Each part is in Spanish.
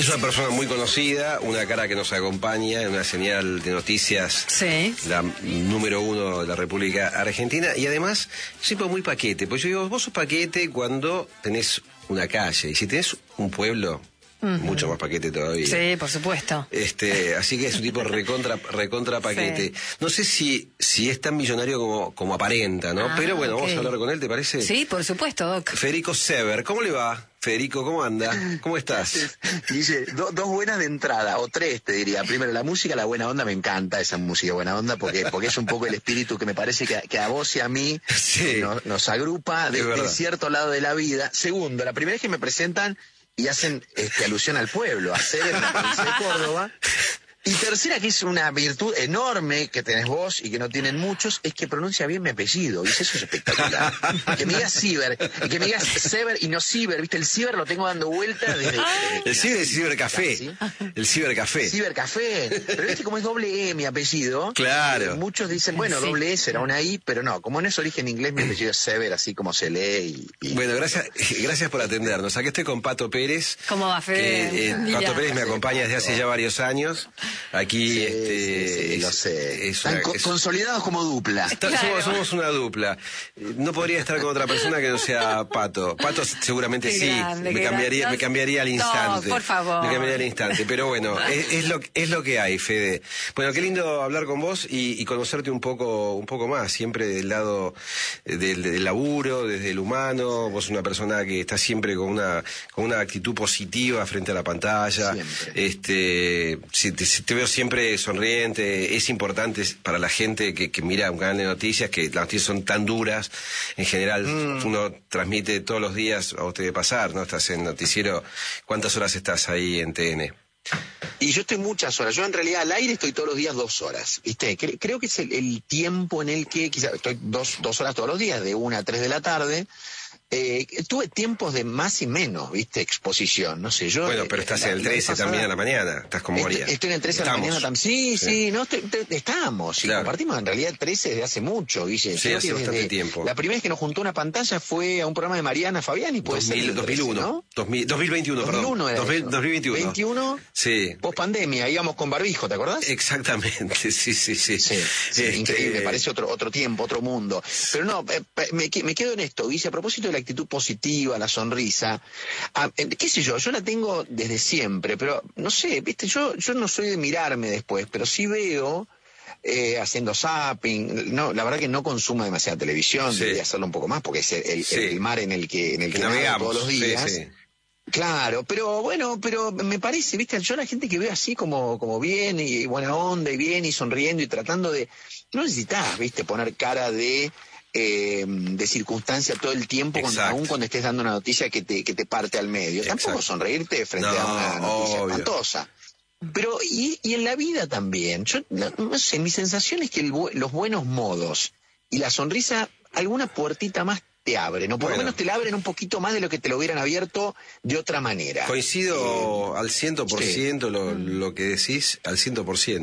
una persona muy conocida, una cara que nos acompaña en una señal de noticias, sí, la número 1 de la República Argentina, y además siempre muy paquete, pues yo digo, vos sos paquete cuando tenés una calle, y si tenés un pueblo, mucho más paquete todavía. Sí, por supuesto. Así que es un tipo recontra paquete. Sí. No sé si es tan millonario como aparenta, ¿no? Pero bueno, vamos a hablar con él, ¿te parece? Sí, por supuesto, Doc. Federico Sever, ¿cómo le va? Federico, ¿cómo anda? ¿Cómo estás? Dice, dos buenas de entrada, o tres te diría. Primero, la música, la buena onda, me encanta esa música buena onda, porque es un poco el espíritu que me parece que a vos y a mí nos agrupa de cierto lado de la vida. Segundo, la primera vez que me presentan y hacen alusión al pueblo, a Sever, en la provincia de Córdoba. Y tercera, que es una virtud enorme que tenés vos y que no tienen muchos, es que pronuncia bien mi apellido. Y eso es espectacular. Que me digas Ciber, y que me digas Sever y no Ciber, ¿viste? El Ciber lo tengo dando vueltas desde el Ciber es Cibercafé. ¿Sí? El Cibercafé. Cibercafé. Pero viste como es doble E mi apellido. Claro. Muchos dicen, bueno, doble E será una I, pero no. Como no es origen inglés, mi apellido es Sever, así como se lee. Bueno, gracias por atendernos. Aquí estoy con Pato Pérez. ¿Cómo va, Fede? Pato Pérez me acompaña desde hace ya varios años. Aquí, lo sé. Están consolidados como dupla. Somos una dupla. No podría estar con otra persona que no sea Pato. Pato seguramente me cambiaría al instante. No, por favor. Me cambiaría al instante. Pero bueno, es lo que hay, Fede. Bueno, qué lindo hablar con vos y conocerte un poco más, siempre del lado del laburo, desde el humano. Vos una persona que está siempre con una actitud positiva frente a la pantalla. Te veo siempre sonriente. Es importante para la gente que mira un canal de noticias, que las noticias son tan duras. En general, uno transmite todos los días, a usted de pasar, ¿no? Estás en noticiero. ¿Cuántas horas estás ahí en TN? Y yo estoy muchas horas. Yo en realidad al aire estoy todos los días 2 horas, ¿viste? Creo que es el tiempo en el que quizás estoy 2 horas todos los días, de 1 a 3 de la tarde. Tuve tiempos de más y menos, ¿viste? Exposición, no sé, yo... Bueno, pero estás en el 13 también a la mañana, estás con Moria. Estoy en el 13 a la mañana también. Sí, no, estamos. Claro. Y compartimos en realidad el 13 desde hace mucho, Guille. Sí, hace bastante tiempo. La primera vez que nos juntó una pantalla fue a un programa de Mariana Fabiani, puede ser. 2001, ¿no? 2021, perdón. 2021. 21, sí. Post pandemia, íbamos con barbijo, ¿te acordás? Exactamente, sí. Increíble, parece otro tiempo, otro mundo. Pero no, me quedo en esto, Guille, a propósito de la actitud positiva, la sonrisa, qué sé yo la tengo desde siempre, pero no sé, viste, yo no soy de mirarme después, pero sí veo haciendo zapping, no, la verdad que no consumo demasiada televisión, debería hacerlo un poco más, porque es el mar en el que navegamos todos los días. Sí. Claro, pero bueno, me parece, viste, yo la gente que veo así como bien y buena onda y bien y sonriendo y tratando de, no necesitas, viste, poner cara de circunstancia todo el tiempo, aún cuando estés dando una noticia que te parte al medio. Exacto. Tampoco sonreírte frente a una noticia espantosa. Pero, y en la vida también, yo no sé, mi sensación es que los buenos modos y la sonrisa, alguna puertita más te abren, o por lo menos te la abren un poquito más de lo que te lo hubieran abierto de otra manera. Coincido al 100% lo que decís, al 100%,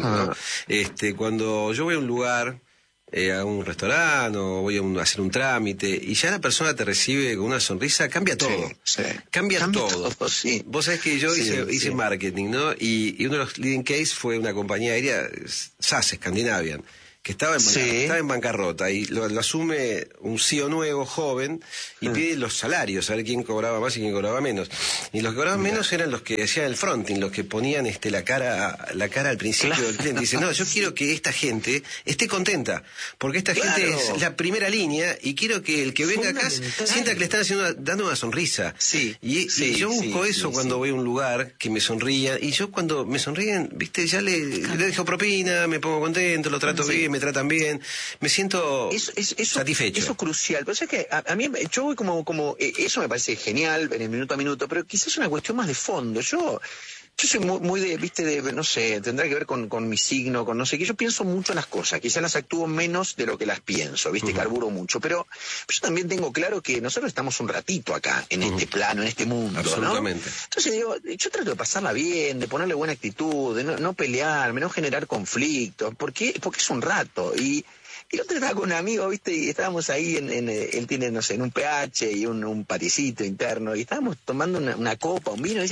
¿no? Cuando yo voy a un lugar, a un restaurante o voy a hacer un trámite y ya la persona te recibe con una sonrisa, cambia todo. Cambia todo. Vos sabés que yo hice marketing, ¿no? Y uno de los leading case fue una compañía aérea, SAS, Scandinavian, que estaba en bancarrota y lo asume un CEO nuevo, joven, y pide los salarios, a ver quién cobraba más y quién cobraba menos. Y los que cobraban menos eran los que hacían el fronting, los que ponían la cara al principio del cliente. Dice, no, yo quiero que esta gente esté contenta, porque esta gente es la primera línea y quiero que el que venga acá sienta que le están dando una sonrisa. Y yo busco eso cuando voy a un lugar, que me sonrían, y yo cuando me sonríen, viste, ya le dejo propina, me pongo contento, lo trato bien, me tratan bien, me siento satisfecho. Eso es crucial, pero es que a mí, yo voy como eso me parece genial en el minuto a minuto, pero quizás es una cuestión más de fondo. Yo soy muy de, viste, no sé, tendrá que ver con mi signo, con no sé qué. Yo pienso mucho en las cosas, quizás las actúo menos de lo que las pienso, viste, carburo mucho, pero yo también tengo claro que nosotros estamos un ratito acá, en este plano, en este mundo, absolutamente, ¿no? Entonces digo, yo trato de pasarla bien, de ponerle buena actitud, de no pelearme, no generar conflictos, porque es un rato. Y el otro estaba con un amigo, viste, y estábamos ahí él tiene, no sé, en un PH y un paticito interno, y estábamos tomando una copa, un vino, y decíamos,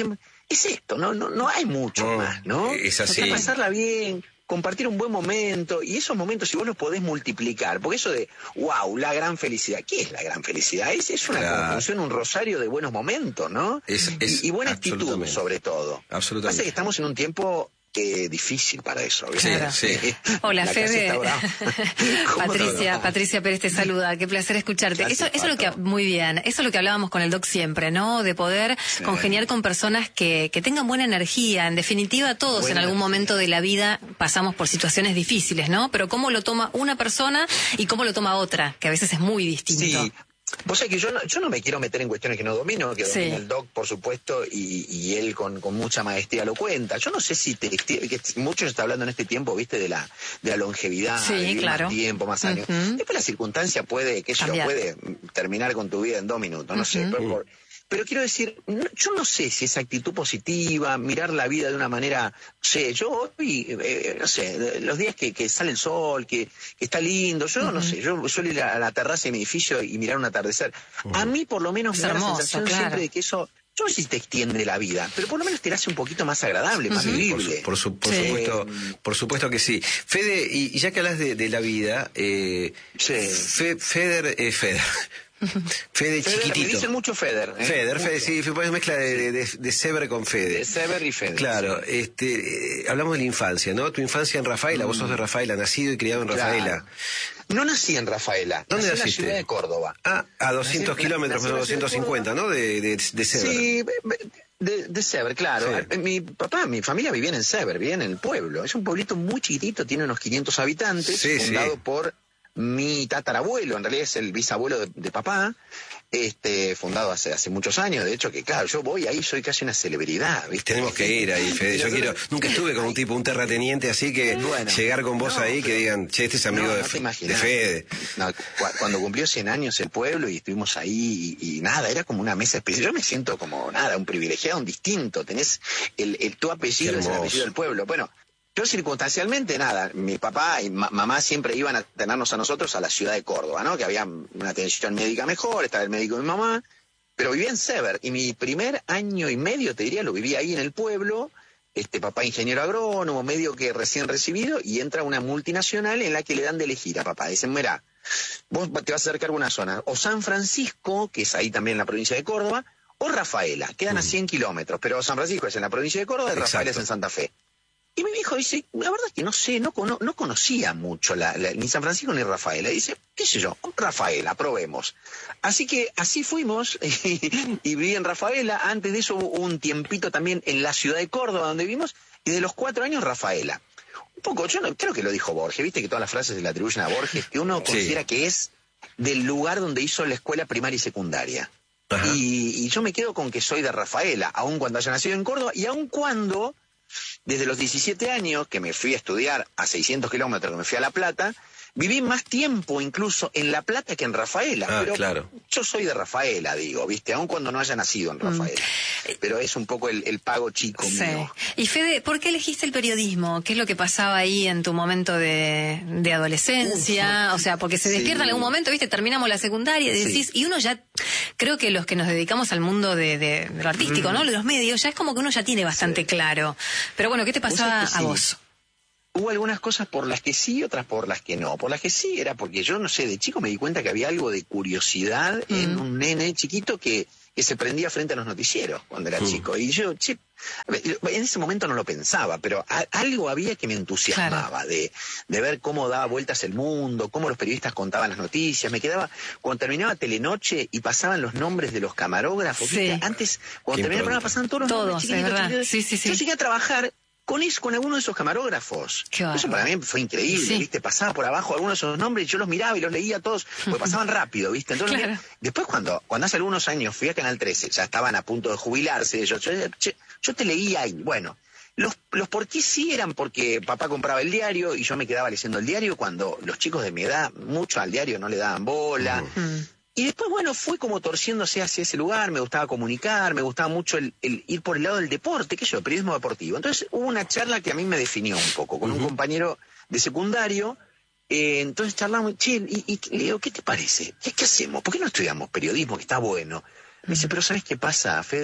es esto, no hay mucho más, ¿no? Es así. O sea, pasarla bien, compartir un buen momento, y esos momentos si vos los podés multiplicar, porque eso de, wow, la gran felicidad, ¿qué es la gran felicidad? Es una conjunción, un rosario de buenos momentos, ¿no? Y buena actitud, sobre todo. Absolutamente. Pasa que estamos en un tiempo difícil para eso. Claro. Sí. Hola, La Fede. Patricia Pérez te saluda, qué placer escucharte. Gracias, Eso es lo que, muy bien, eso es lo que hablábamos con el Doc siempre, ¿no? De poder congeniar con personas que tengan buena energía. En definitiva, todos en algún momento de la vida pasamos por situaciones difíciles, ¿no? Pero cómo lo toma una persona y cómo lo toma otra, que a veces es muy distinto. Sí. Vos sabés que yo no me quiero meter en cuestiones que no domino, que domina el Doc, por supuesto, y él con mucha maestría lo cuenta. Yo no sé si que mucho se está hablando en este tiempo, viste, de la longevidad, de claro. más tiempo, más años. Después la circunstancia puede terminar con tu vida en 2 minutos, no sé, pero quiero decir, yo no sé si esa actitud positiva, mirar la vida de una manera, yo hoy, no sé, los días que sale el sol, que está lindo, yo no sé, yo suelo ir a la terraza de mi edificio y mirar un atardecer. A mí por lo menos me da la sensación siempre de que eso, yo no sé si te extiende la vida, pero por lo menos te la hace un poquito más agradable, más vivible. Por supuesto que sí. Fede, y ya que hablas de la vida, Fede chiquitito. Me dicen mucho Feder. Feder, sí, fue mezcla de Sever con Fede. De Sever y Feder. Claro, hablamos de la infancia, ¿no? Tu infancia en Rafaela, vos sos de Rafaela, nacido y criado en Rafaela. No nací en Rafaela. ¿Dónde nací naciste? En la ciudad de Córdoba. A 200 kilómetros, más o 250, ¿no? De Sever. Sí, de Sever, claro. Sí. Mi familia vivía en Sever, vivía en el pueblo. Es un pueblito muy chiquitito, tiene unos 500 habitantes, fundado por mi tatarabuelo, en realidad es el bisabuelo de papá, fundado hace muchos años. De hecho, que claro, yo voy ahí, soy casi una celebridad, ¿viste? Tenemos que ir ahí, Fede. Nunca estuve con un terrateniente, así que llegar con vos ahí, que digan, che, este es amigo de Fede. No, cuando cumplió 100 años el pueblo y estuvimos ahí y nada, era como una mesa especial. Yo me siento como nada, un privilegiado, un distinto. Tenés tu apellido, es el apellido del pueblo. Bueno, yo circunstancialmente, nada, mi papá y mamá siempre iban a tenernos a nosotros a la ciudad de Córdoba, ¿no? Que había una atención médica mejor, estaba el médico de mi mamá, pero vivía en Sever, y mi primer año y medio, te diría, lo viví ahí en el pueblo, papá ingeniero agrónomo, medio que recién recibido, y entra una multinacional en la que le dan de elegir a papá. Dicen, mirá, vos te vas a acercar a una zona, o San Francisco, que es ahí también en la provincia de Córdoba, o Rafaela, quedan a 100 kilómetros, pero San Francisco es en la provincia de Córdoba y Rafaela es en Santa Fe. Y mi viejo dice, la verdad es que no sé, no conocía mucho ni San Francisco ni Rafaela. Dice, qué sé yo, Rafaela, probemos. Así que así fuimos y viví en Rafaela. Antes de eso hubo un tiempito también en la ciudad de Córdoba donde vivimos, y de los 4 años Rafaela. Un poco, creo que lo dijo Borges, viste que todas las frases se le atribuyen a Borges, que uno considera que es del lugar donde hizo la escuela primaria y secundaria. Y yo me quedo con que soy de Rafaela, aun cuando haya nacido en Córdoba, y aun cuando desde los 17 años que me fui a estudiar a 600 kilómetros, que me fui a La Plata, viví más tiempo incluso en La Plata que en Rafaela. Pero claro. Yo soy de Rafaela, digo, ¿viste? Aun cuando no haya nacido en Rafaela. Pero es un poco el pago chico mío. Y Fede, ¿por qué elegiste el periodismo? ¿Qué es lo que pasaba ahí en tu momento de adolescencia? O sea, porque se despierta en algún momento, ¿viste? Terminamos la secundaria y decís, y uno ya, creo que los que nos dedicamos al mundo de lo artístico, ¿no? De los medios, ya es como que uno ya tiene bastante claro. Pero bueno, ¿qué te pasaba a vos? Hubo algunas cosas por las que sí, otras por las que no. Por las que sí era porque yo, no sé, de chico me di cuenta que había algo de curiosidad en un nene chiquito que se prendía frente a los noticieros cuando era chico. Y yo, en ese momento no lo pensaba, pero algo había que me entusiasmaba de ver cómo daba vueltas el mundo, cómo los periodistas contaban las noticias. Me quedaba, cuando terminaba Telenoche y pasaban los nombres de los camarógrafos, antes, cuando terminaba el programa pasaban todos los nombres chiquititos. Yo llegué a trabajar con alguno de esos camarógrafos. Eso para mí fue increíble, ¿viste? Pasaba por abajo algunos de esos nombres y yo los miraba y los leía todos, porque pasaban rápido, ¿viste? Entonces, después cuando hace algunos años fui a Canal 13, ya estaban a punto de jubilarse ellos, yo te leía ahí, bueno, los por qué sí eran porque papá compraba el diario y yo me quedaba leyendo el diario cuando los chicos de mi edad mucho al diario no le daban bola. Y después, bueno, fue como torciéndose hacia ese lugar, me gustaba comunicar, me gustaba mucho el ir por el lado del deporte, el periodismo deportivo. Entonces hubo una charla que a mí me definió un poco, con un compañero de secundario, entonces charlamos, y le digo, ¿qué te parece? ¿Qué hacemos? ¿Por qué no estudiamos periodismo, que está bueno? Me dice, pero ¿sabes qué pasa, Fede?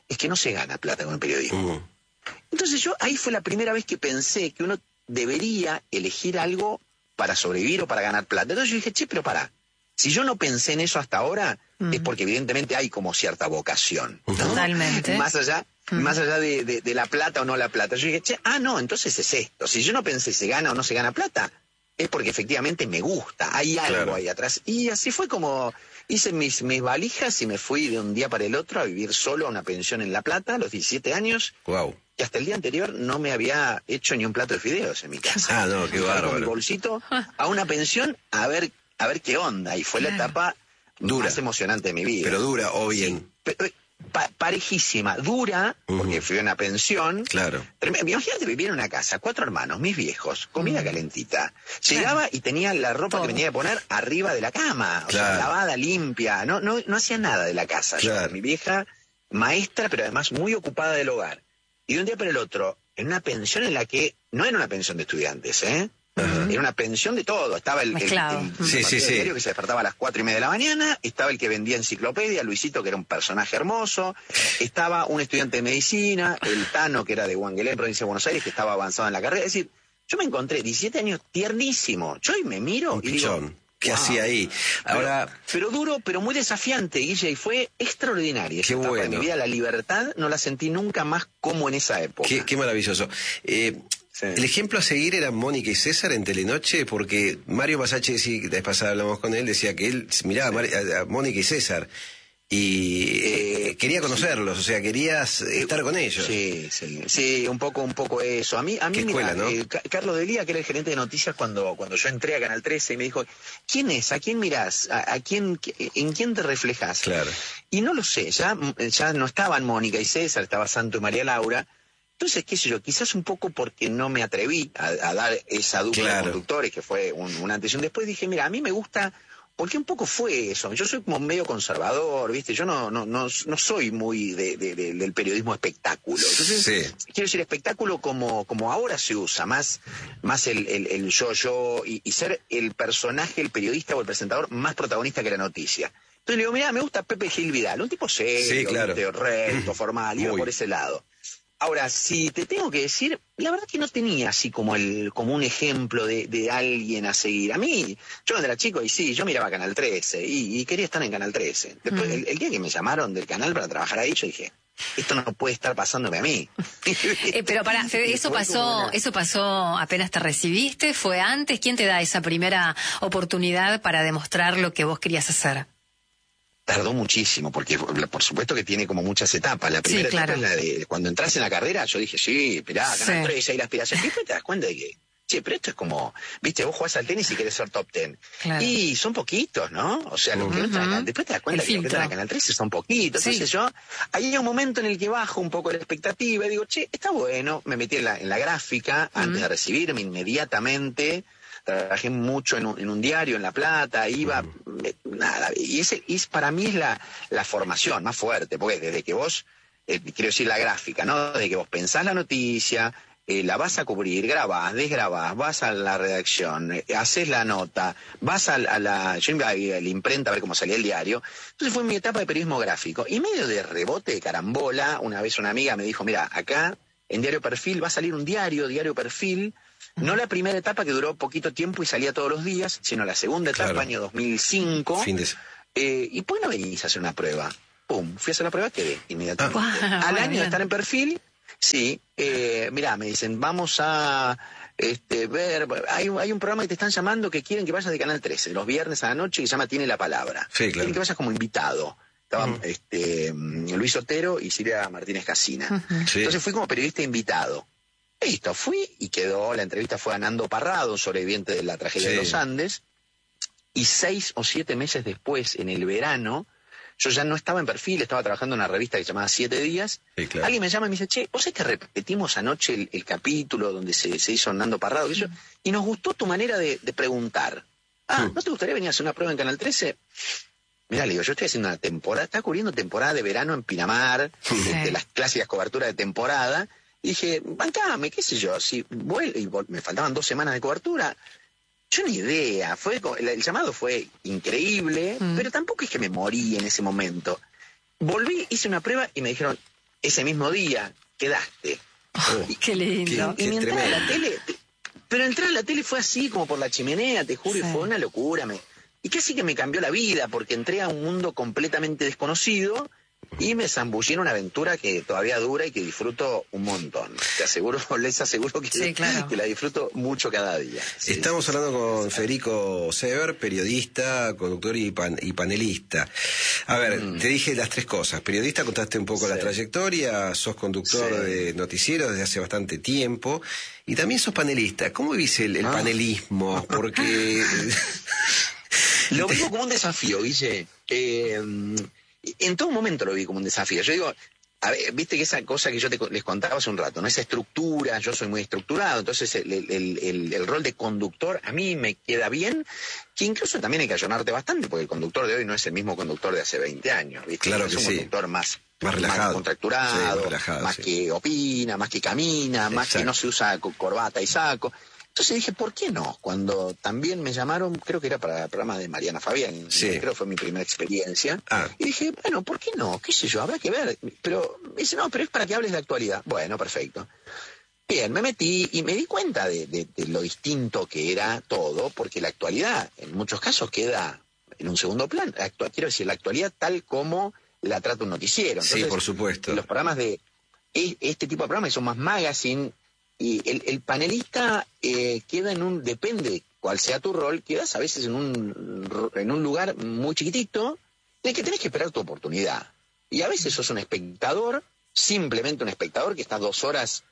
es que no se gana plata con el periodismo. Entonces ahí fue la primera vez que pensé que uno debería elegir algo para sobrevivir o para ganar plata. Entonces yo dije, pero pará, si yo no pensé en eso hasta ahora, es porque evidentemente hay como cierta vocación, ¿no? Totalmente. Más allá de la plata o no la plata. Yo dije, no, entonces es esto. Si yo no pensé se gana o no se gana plata, es porque efectivamente me gusta, hay algo ahí atrás. Y así fue como hice mis valijas y me fui de un día para el otro a vivir solo a una pensión en La Plata a los 17 años. Wow. Y hasta el día anterior no me había hecho ni un plato de fideos en mi casa. Ah, no, qué bárbaro. Con mi bolsito a una pensión a ver qué onda. Y fue la etapa dura, más emocionante de mi vida. Pero dura o bien. Sí, parejísima, dura, porque fui a una pensión. Claro. Imagínate vivir en una casa, 4 hermanos, mis viejos, comida calentita. Llegaba y tenía la ropa que venía a poner arriba de la cama, o sea, lavada, limpia. No hacía nada de la casa. Yo, mi vieja, maestra, pero además muy ocupada del hogar. Y de un día para el otro, en una pensión en la que no era una pensión de estudiantes, era una pensión de todo. Estaba el diario que se despertaba a las 4:30 de la mañana, estaba el que vendía enciclopedia, Luisito, que era un personaje hermoso, estaba un estudiante de medicina, el Tano, que era de Huanguelén, provincia de Buenos Aires, que estaba avanzado en la carrera. Es decir, yo me encontré 17 años tiernísimo. Yo hoy me miro y digo, ¿qué hacía ahí? Ahora, pero duro, pero muy desafiante, Guille, y fue extraordinaria. Qué bueno. De mi vida, la libertad, no la sentí nunca más como en esa época. Qué maravilloso. El ejemplo a seguir era Mónica y César en Telenoche, porque Mario Masacci, sí, la vez pasada hablamos con él, decía que él miraba a Mónica y César y quería conocerlos, o sea, querías estar con ellos. Sí, un poco eso. A mí escuela, ¿no? Carlos Delía, que era el gerente de noticias cuando yo entré a Canal 13, y me dijo, ¿quién es? ¿A quién mirás? ¿En quién te reflejás? Claro. Y no lo sé, ya no estaban Mónica y César, estaba Santo y María Laura. Entonces, qué sé yo, quizás un poco porque no me atreví a dar esa dupla de conductores, que fue un antes y un después. Dije, mira, a mí me gusta, porque un poco fue eso. Yo soy como medio conservador, ¿viste? Yo no soy muy del periodismo espectáculo. Entonces, quiero decir, espectáculo como ahora se usa, más el yo y ser el personaje, el periodista o el presentador más protagonista que la noticia. Entonces le digo, mira, me gusta Pepe Gil Vidal, un tipo serio, recto, formal, iba por ese lado. Ahora, si te tengo que decir, la verdad que no tenía así como un ejemplo de alguien a seguir. A mí, yo cuando era chico, yo miraba Canal 13 y quería estar en Canal 13. Después, el día que me llamaron del canal para trabajar ahí, yo dije, esto no puede estar pasándome a mí. Pero pará, Fede, eso pasó apenas te recibiste, ¿fue antes? ¿Quién te da esa primera oportunidad para demostrar lo que vos querías hacer? Tardó muchísimo, porque por supuesto que tiene como muchas etapas. La primera etapa es la de cuando entras en la carrera, yo dije, esperá, Canal 13, hay la aspiración. Y después te das cuenta de que, pero esto es como, viste, vos jugás al tenis y querés ser top 10. Claro. Y son poquitos, ¿no? O sea, los que entran, después te das cuenta que los que entran a Canal 13 son poquitos. Entonces ahí hay un momento en el que bajo un poco la expectativa y digo, está bueno, me metí en la gráfica antes de recibirme inmediatamente. Trabajé mucho en un diario en La Plata, iba, nada, y para mí es la formación más fuerte, porque desde que vos, quiero decir la gráfica, ¿no? Desde que vos pensás la noticia, la vas a cubrir, grabás, desgrabás, vas a la redacción, haces la nota, vas yo iba a la imprenta a ver cómo salía el diario. Entonces fue mi etapa de periodismo gráfico. Y medio de rebote, de carambola, una vez una amiga me dijo, mira, acá en Diario Perfil va a salir un Diario Perfil. No la primera etapa que duró poquito tiempo y salía todos los días, sino la segunda etapa, año 2005. ¿Y pues no venís a hacer una prueba? Pum, fui a hacer la prueba, quedé inmediatamente. Al año de estar en Perfil, mirá, me dicen, vamos a ver, hay un programa que te están llamando que quieren que vayas de Canal 13, los viernes a la noche, que se llama Tiene la Palabra. Quieren que vayas como invitado. Estaban Luis Otero y Silvia Martínez Casina. Entonces fui como periodista invitado. Listo, fui y quedó, la entrevista fue a Nando Parrado, un sobreviviente de la tragedia de los Andes, y 6 o 7 meses después, en el verano, yo ya no estaba en Perfil, estaba trabajando en una revista que se llamaba 7 Días, alguien me llama y me dice, ¿vos sabés que repetimos anoche el capítulo donde se hizo Nando Parrado? Y nos gustó tu manera de preguntar. ¿No te gustaría venir a hacer una prueba en Canal 13? Mirá, le digo, yo estoy haciendo una temporada, estaba cubriendo temporada de verano en Pinamar, las clásicas coberturas de temporada. Y dije, bancame, qué sé yo, si me faltaban 2 semanas de cobertura, yo ni idea, el llamado fue increíble, pero tampoco es que me morí en ese momento. Volví, hice una prueba y me dijeron, ese mismo día quedaste. Qué lindo. Y mi entrada a la tele, pero entrar a la tele fue así como por la chimenea, te juro, y fue una locura. Y casi que me cambió la vida, porque entré a un mundo completamente desconocido y me zambullí en una aventura que todavía dura y que disfruto un montón. Les aseguro que, que la disfruto mucho cada día. Estamos hablando con Federico Sever, periodista, conductor y panelista. A ver, te dije las tres cosas. Periodista, contaste un poco la trayectoria, sos conductor de noticieros desde hace bastante tiempo y también sos panelista. ¿Cómo vivís el panelismo? Porque... Lo vivo como un desafío, Guille. En todo momento lo vi como un desafío. Yo digo, a ver, viste que esa cosa que yo les contaba hace un rato, ¿no? Esa estructura, yo soy muy estructurado, entonces el rol de conductor a mí me queda bien, que incluso también hay que allanarte bastante, porque el conductor de hoy no es el mismo conductor de hace 20 años, ¿viste? Claro es que un conductor más relajado, más contracturado, más que opina, más que camina, más que no se usa corbata y saco. Entonces dije, ¿por qué no? Cuando también me llamaron, creo que era para el programa de Mariana Fabián, creo que fue mi primera experiencia, y dije, bueno, ¿por qué no? ¿Qué sé yo? Habrá que ver. Pero me dice, no, pero es para que hables de actualidad. Bueno, perfecto. Bien, me metí y me di cuenta de lo distinto que era todo, porque la actualidad en muchos casos queda en un segundo plano. Quiero decir, la actualidad tal como la trata un noticiero. Entonces, sí, por supuesto. Los programas de este tipo de programas que son más magazine, y el panelista queda depende cuál sea tu rol, quedas a veces en un lugar muy chiquitito en el que tenés que esperar tu oportunidad. Y a veces sos un espectador, simplemente un espectador que está 2 horas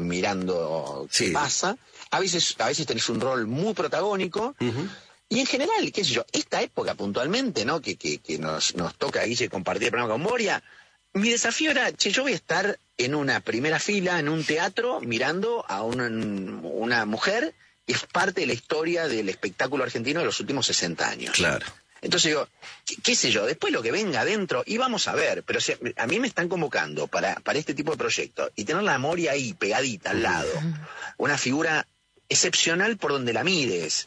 mirando qué pasa. A veces tenés un rol muy protagónico. Y en general, qué sé yo, esta época puntualmente, ¿no? Que nos toca, Guille, compartir el programa con Moria. Mi desafío era, yo voy a estar en una primera fila, en un teatro, mirando a una mujer que es parte de la historia del espectáculo argentino de los últimos 60 años. Claro. Entonces digo, qué sé yo, después lo que venga adentro, y vamos a ver, pero si a mí me están convocando para este tipo de proyectos, y tener la Moria ahí, pegadita, al lado, una figura excepcional por donde la mires,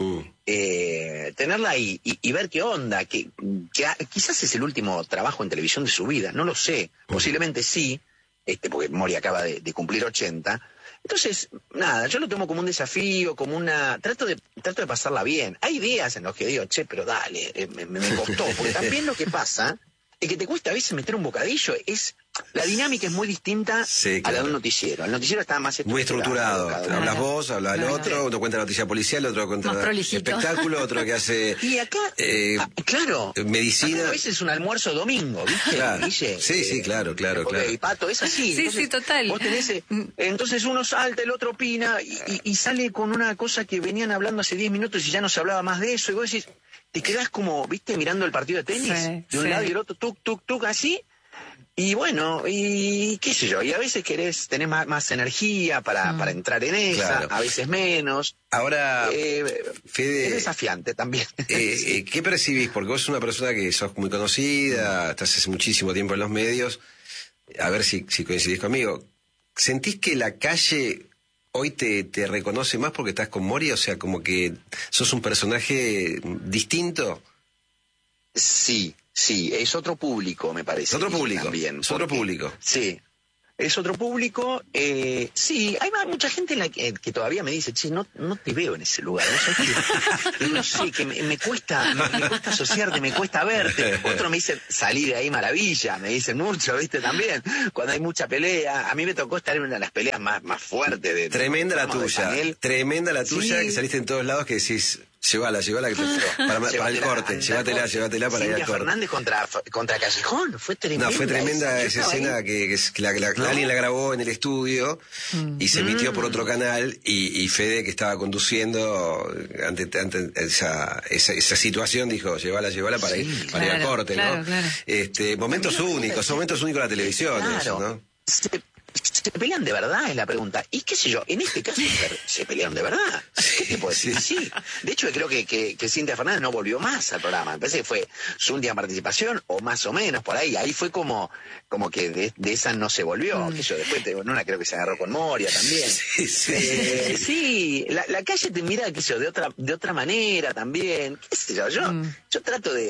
tenerla ahí y ver qué onda, que quizás es el último trabajo en televisión de su vida, no lo sé, posiblemente sí, porque Moria acaba de cumplir 80, entonces, nada, yo lo tomo como un desafío, como trato de pasarla bien. Hay días en los que digo, pero dale, me costó, porque también lo que pasa es que te cuesta a veces meter un bocadillo, la dinámica es muy distinta a la de un noticiero. El noticiero está más muy estructurado. Hablas vos, habla el otro, uno cuenta la noticia policial, otro cuenta el espectáculo, otro que hace y acá, medicina. Acá a veces es un almuerzo domingo, ¿viste? Claro. Sí, claro. Y Pato, es así. Sí, total. Vos tenés, entonces uno salta, el otro opina, y sale con una cosa que venían hablando hace 10 minutos y ya no se hablaba más de eso, y vos decís, te quedás como, ¿viste? Mirando el partido de tenis, de un lado y el otro, tuk, así. Y bueno, y qué sé yo, y a veces tenés más energía para entrar en esa, a veces menos. Ahora, Fede, es desafiante también. ¿Qué percibís? Porque vos sos una persona que sos muy conocida, estás hace muchísimo tiempo en los medios, a ver si coincidís conmigo. ¿Sentís que la calle hoy te reconoce más porque estás con Moria? O sea, como que sos un personaje distinto. Sí, es otro público, me parece. Otro público, también, otro público. Sí, es otro público. Sí, hay mucha gente que todavía me dice, no te veo en ese lugar. No sé, que me cuesta asociarte, me cuesta verte. Otro me dice, salí de ahí maravilla, me dicen mucho, ¿viste? También, cuando hay mucha pelea. A mí me tocó estar en una de las peleas más fuertes. Tremenda la tuya, que saliste en todos lados que decís... Llévala que para el corte, llévatela para ir al corte. Fernández contra Callejón, fue tremenda. No, fue tremenda esa escena que alguien la grabó en el estudio y se emitió por otro canal y Fede, que estaba conduciendo ante esa situación, dijo, llévala para ir al corte, ¿no? Claro. Momentos únicos de la televisión, eso, ¿no? ¿Se pelean de verdad? Es la pregunta. Y qué sé yo, en este caso se pelearon de verdad. ¿Qué te puedo decir? Sí. De hecho, creo que Cintia Fernández no volvió más al programa. Me parece que fue su última participación, o más o menos, por ahí. Ahí fue como que de esa no se volvió. Que yo después, una creo que se agarró con Moria también. Sí, la calle te mira, qué sé yo, de otra manera también. Qué sé yo, yo trato de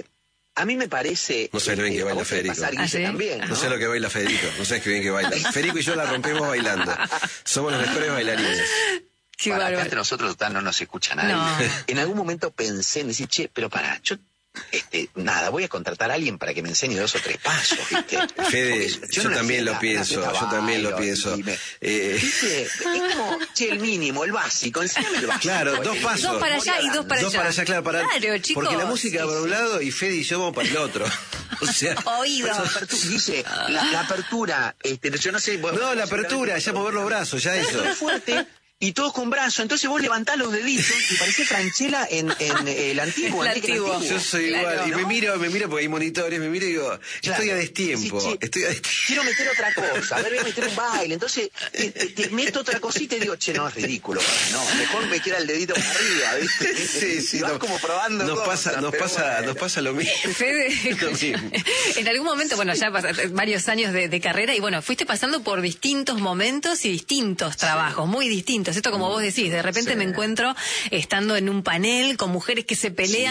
A mí me parece... No sé lo bien que baila Federico. ¿Sí? También, ¿no? No sé lo que baila Federico. No sé qué bien que baila. Federico y yo la rompemos bailando. Somos los mejores bailarines. Para acá entre nosotros total no nos escucha nadie. No. En algún momento pensé en decir, che, pero pará, yo... nada, voy a contratar a alguien para que me enseñe 2 o 3 pasos, ¿viste? Fede, yo también lo pienso, ¿viste? Es como, che, el mínimo, el básico, enséñame el básico. Claro, 2 pasos. 2 para allá y 2 para allá. 2 para allá, claro, chicos. Porque la música va para un lado y Fede y yo vamos para el otro. O sea, oído. Dice, la apertura, yo no sé... No, la apertura, ya mover los brazos, ya eso. Es fuerte. Y todos con brazo, entonces vos levantás los deditos y parece Franchella en el antiguo. Yo soy igual, y ¿no? me miro porque hay monitores, me miro y digo, estoy a destiempo, quiero meter otra cosa, a ver, voy a meter un baile, entonces te meto otra cosita y digo, che, no, es ridículo, no, mejor me queda el dedito para arriba, ¿viste? Sí, vas como probando nos pasa lo mismo. Fede, en algún momento, bueno, ya varios años de carrera y bueno, fuiste pasando por distintos momentos y distintos trabajos, muy distintos. Esto como vos decís, de repente me encuentro estando en un panel con mujeres que se pelean.